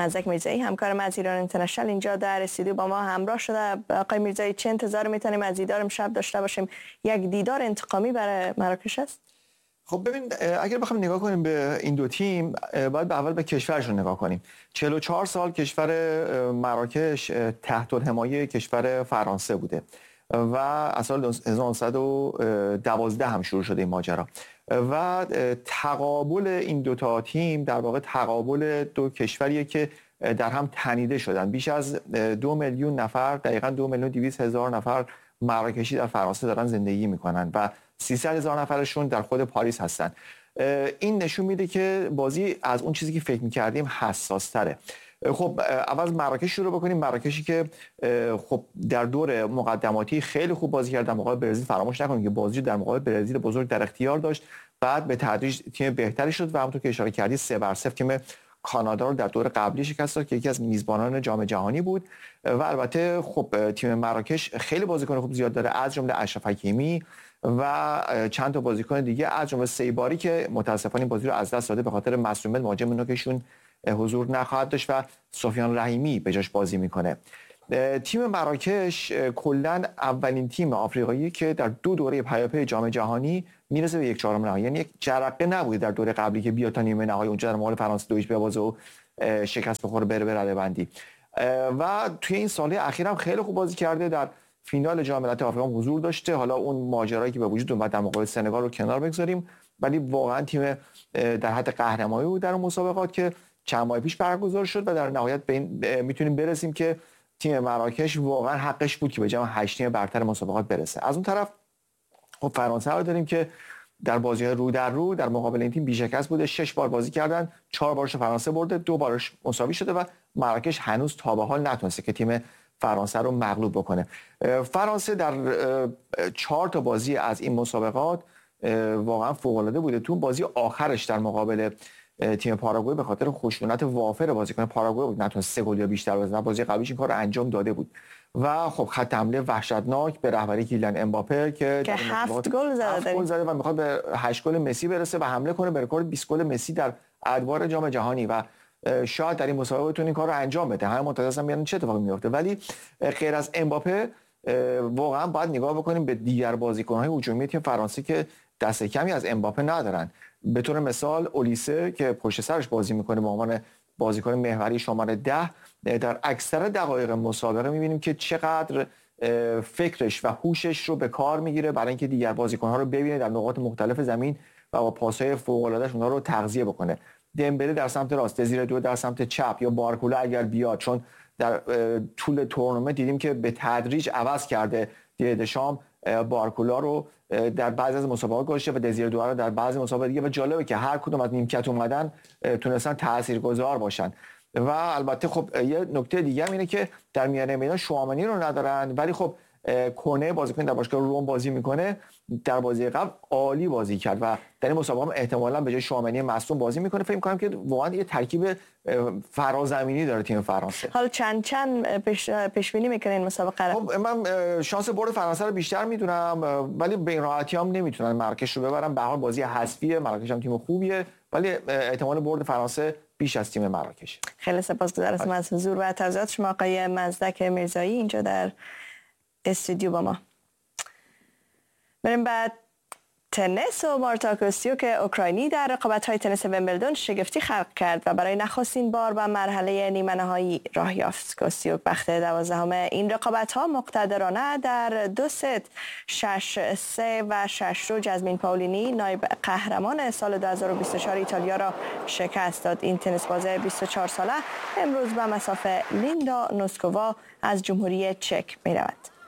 مزدک میرزایی همکار ما از ایران اینترنشنال اینجا در استودیو با ما همراه شده. آقای میرزایی چه انتظار میتونیم از دیدار امشب داشته باشیم؟ یک دیدار انتقامی برای مراکش است؟ خب ببین، اگر بخوایم نگاه کنیم به این دو تیم باید به اول به کشورشون نگاه کنیم. 44 سال کشور مراکش تحت الحمایه کشور فرانسه بوده و از سال 1912 هم شروع شده این ماجرا و تقابل این دو تا تیم در واقع تقابل دو کشوریه که در هم تنیده شدن. بیش از 2 میلیون نفر، دقیقاً 2,200,000 نفر مراکشی در فرانسه دارن زندگی میکنن و 300,000 نفرشون در خود پاریس هستن. این نشون میده که بازی از اون چیزی که فکر میکردیم حساس تره. خب اول مراکش شروع بکنیم. مراکشی که خب در دور مقدماتی خیلی خوب بازی کرد در مقابل برزیل. فراموش نکنیم که بازی در مقابل برزیل بزرگ در اختیار داشت، بعد به تدریج تیم بهتری شد و همونطور که اشاره کردی 3-0 تیم کانادا رو در دور قبلی شکست داد که یکی از میزبانان جام جهانی بود. و البته خب تیم مراکش خیلی بازیکن خوب زیاد داره، از جمله اشرف حکیمی و چند تا بازیکن دیگه، از جمله سیباری که متاسفانه این بازی رو از دست داده به خاطر مصونیت مهاجم نوکشون حضور نخواهد داشت و سفیان رحیمی به جاش بازی میکنه. تیم مراکش کلا اولین تیم آفریقایی که در 2 دوره پیاپی جام جهانی میرسه به 1/4 نهایی، یعنی یک جرقه نبوده در دوره قبلی که بیا تا نیمه نهایی اونجا در مقابل فرانسه 2-0 ببازه و شکست بخوره بره به رده‌بندی. و توی این سال‌های اخیر هم خیلی خوب بازی کرده، در فینال جام ملت‌های آفریقا حضور داشته. حالا اون ماجرایی که به وجود اومد در مقابل سنگال رو کنار بگذاریم، ولی واقعا تیم در حد قهرمانی بود در اون مسابقات که چند ماه پیش برگزار شد و در نهایت به این میتونیم برسیم که تیم مراکش واقعا حقش بود که به جام 8 تیم برتر مسابقات برسه. از اون طرف خب فرانسه رو داریم که در بازی‌های رو در رو در مقابل این تیم بی‌شکست بوده. 6 بار بازی کردن، 4 بارش فرانسه برده، 2 بارش مساوی شده و مراکش هنوز تا به حال نتونسته که تیم فرانسه رو مغلوب بکنه. فرانسه در 4 تا بازی از این مسابقات واقعا فوق‌العاده بوده. تو بازی آخرش در مقابل تیم پاراگوئه به خاطر خشونت وافر بازیکن پاراگوئه بود نتونست 3 گل یا بیشتر بزنه. بازی قبلیش این کار رو انجام داده بود و خب خط حمله وحشتناک به رهبری کیلیان امباپه که 7 گل زده و میخواد به 8 گل مسی برسه و حمله کنه به رکورد 20 گل مسی در ادوار جام جهانی و شاید در این مسابقه بتونه این کار رو انجام بده. همه منتظرن ببینن چه اتفاقی میفته، ولی غیر از امباپه واقعا باید نگاه بکنیم به دیگر بازیکن‌های هجومی تیم فرانسه که دست کمی از امباپه ندارن. به طور مثال اولیسه که پشت سرش بازی میکنه به عنوان بازیکن محوری شماره 10 در اکثر دقایق مسابقه میبینیم که چقدر فکرش و هوشش رو به کار میگیره برای اینکه دیگر بازیکن‌ها رو ببینه در نقاط مختلف زمین و با پاس‌های فوق‌العاده‌اش اونها رو تغذیه بکنه. دمبله در سمت راست، دزیره دو در سمت چپ یا بارکولا اگر بیاد، چون در طول تورنمنت دیدیم که به تدریج عوض کرده دشام بارکولا رو در بعضی از مسابقات گذاشته و دزیر دو رو در بعضی مسابقات دیگه و جالبه که هر کدوم از نیمکت اومدن تونستن تاثیرگذار باشن. و البته خب یه نکته دیگه هم اینه که در میانه میدان شوامنی رو ندارن، ولی خب کنه بازیکن در باشگاه روم بازی میکنه، در بازی قبل عالی بازی کرد و در این مسابقه هم احتمالاً به جای شوامنی مصدوم بازی میکنه. فکر می‌کنم که واقعا یه ترکیب فرازمینی داره تیم فرانسه. حالا چند پیش بینی میکنین مسابقه رو؟ خب من شانس برد فرانسه رو بیشتر میدونم، ولی به این راحتی هم نمیتونن مراکش رو ببرن. به هر حال بازی حذفیه، مراکش هم تیم خوبیه، ولی احتمال برد فرانسه بیش از تیم مراکش. خیلی سپاسگزارم از حضور و توضیحات شما آقای مزدک میرزایی اینجا در استودیو با ما. بریم بعد تنیس و مارتا کوستیوک اوکراینی در رقابت‌های تنیس ویمبلدون شگفتی خلق کرد و برای نخستین بار به مرحله نیمه نهایی راه یافت. کوستیوک بخت 12 این رقابت‌ها مقتدرانه در 2 ست 6-3 و 6-2 جزمین پاولینی نایب قهرمان سال 2024 ایتالیا را شکست داد. این تنیس باز 24 ساله امروز به مصاف لیندا نوسکووا از جمهوری چک می‌رود.